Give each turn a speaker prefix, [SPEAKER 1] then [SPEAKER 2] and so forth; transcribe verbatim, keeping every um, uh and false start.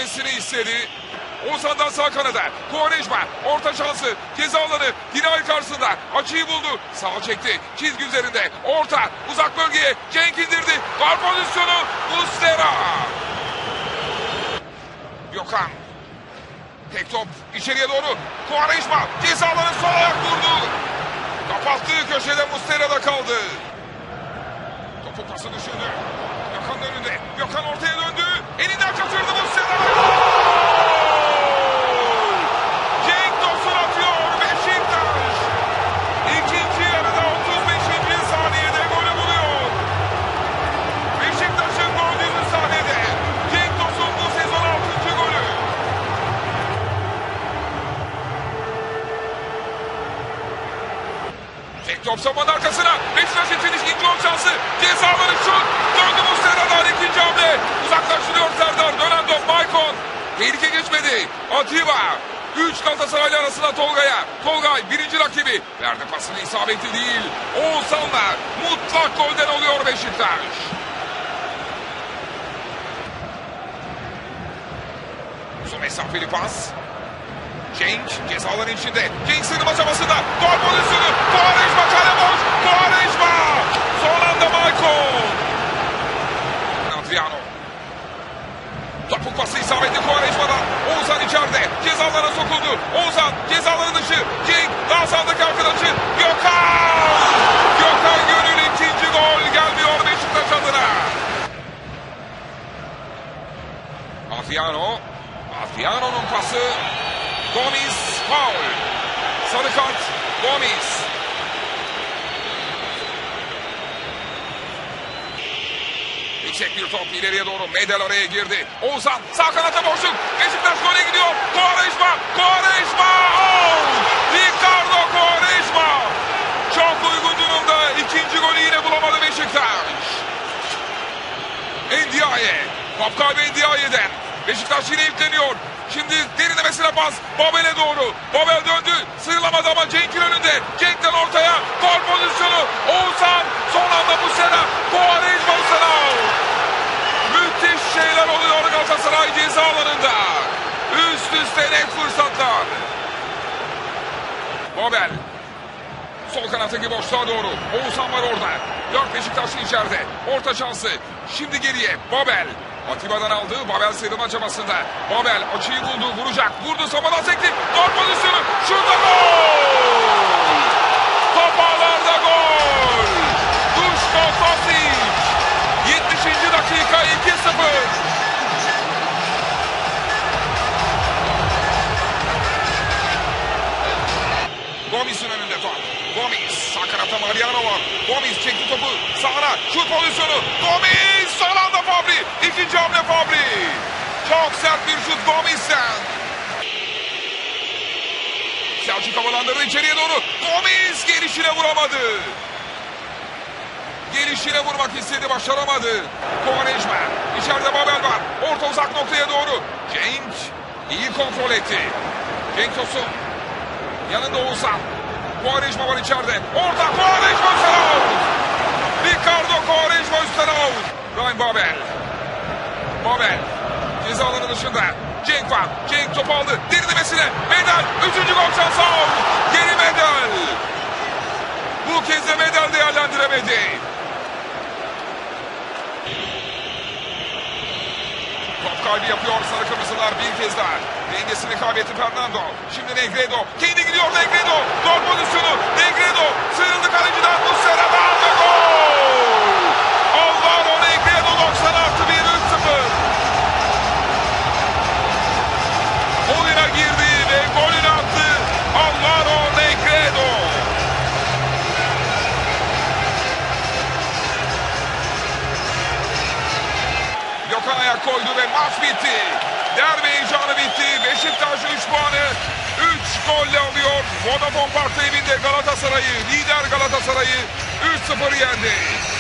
[SPEAKER 1] dönmesini istedi. Oğuzhan'dan sağ kanada. Quaresma orta şansı. Ceza alanı. Dinay karşısında. Açıyı buldu. Sağ çekti. Çizgi üzerinde. Orta. Uzak bölgeye. Cenk indirdi. Var pozisyonu. Muslera. Gökhan. Tek top. içeriye doğru. Quaresma. Ceza alanı sol ayak vurdu. Kapattığı köşede Muslera'da kaldı. Topu pası düşündü. Gökhan'ın önünde. Gökhan ortaya döndü. Elinden kaçırdı Muslera. Cenk Tosun atıyor. Beşiktaş. İkinci yarıda otuz beşinci saniyede golü buluyor. Beşiktaş'ın gol yüzü sahnede. Cenk Tosun bu sezon altıncı golü. Tek top savunmanın arkasına. Beşiktaş yetiniş ilk gol şansı. Cezaları şut. Döndü Muslera'dan ikinci hamle. Uzaklaştırıyor Serdar. Dönen top Maicon. Tehlike geçmedi. Atiba. Üç Galatasaraylı arasında Tolga'ya. Tolgay birinci rakibi. Verdi pasını, isabetli değil. Oğuzhan'la mutlak golden oluyor Beşiktaş. Uzun mesafeli pas. Cenk cezaların içinde. Cenk sığınma çabasında. Gol pozisyonu. Quaresma kale boş. Quaresma. Son anda Maicon. Adriano. Topuk pası isabetli Quaresma'dan. Oğuzhan içeride. Cezalara sokuldu. Oğuzhan cezaları dışı. Cenk daha sağdaki arkadaşı. Gökhan. Gökhan Gönül ikinci gol gelmiyor Beşiktaş adına. Adriano. Adriano'nun pası. Gomis foul. Sarı kart Gomis. Yüksek bir top ileriye doğru. Medel araya girdi. Oğuzhan sağ kanata boşluk. Beşiktaş gole gidiyor. Quaresma. Quaresma. Oh! Ricardo Quaresma. Çok uygun durumda. İkinci golü yine bulamadı Beşiktaş. Ndiaye. Top kaybı Ndiaye'den. Beşiktaş yine yükleniyor. Şimdi derinlemesine pas. Babel'e doğru. Babel döndü. Sıyrılamadı ama Cenk'in önünde. Cenk'ten ortaya. Gol pozisyonu. Oğuzhan. Son anda Muslera. Quaresma Muslera. Müthiş şeyler oluyor Galatasaray ceza alanında. Üst üste net fırsatlar. Babel. Sol kanattaki boşluğa doğru. Oğuzhan var orada. Dört Beşiktaşlı içeride. Orta şansı. Şimdi geriye. Babel. Atiba'dan aldığı Babel sıyrılma çabasında. Babel açıyı buldu. Vuracak. Vurdu. Savunmadan sekti. Gol pozisyonu. Şurada gol. Top ağlarda gol. Duško Tosić. yetmişinci dakika iki sıfır. Gomis'in önünde top. Gomis. Sağ kanatta Mariano var. Gomis çekti topu. Sağına. Şut pozisyonu. Gomis. Son anda Fabri. İkinci hamle Fabri. Çok sert bir şut Gomis'ten. Selçuk havalandırdı içeriye doğru. Gomis gelişine vuramadı. Gelişine vurmak istedi, başaramadı. Quaresma. İçeride Babel var. Orta uzak noktaya doğru. Cenk iyi kontrol etti. Cenk Tosun. Yanında Oğuzhan. Quaresma var içeride. Orta Quaresma üstten out. Ricardo Quaresma üstten out. Ryan Babel. Babel. Ceza alanı dışında. Cenk var. Cenk top aldı. Derinlemesine. Medel. Üçüncü gol şansı out. Geri Medel. Bu kez de Medel değerlendiremedi. Top kaybı yapıyor sarı kırmızılar bir kez daha. Dengesini kaybetti Fernando. Şimdi Negredo. Kendi gidiyor Negredo. Gol pozisyonu. Negredo. Sıyrıldı kaleciden. Muslera'dan ve gol. Alvaro Negredo doksan artı bir üç sıfır. Oyuna girdi ve golünü attı. Alvaro Negredo. Gökhan ayak koydu ve maç bitti. Derbi heyecanı bitti. Beşiktaş üç puanı üç golle alıyor. Vodafone Park evinde Galatasaray'ı, lider Galatasaray'ı üç sıfır yendi.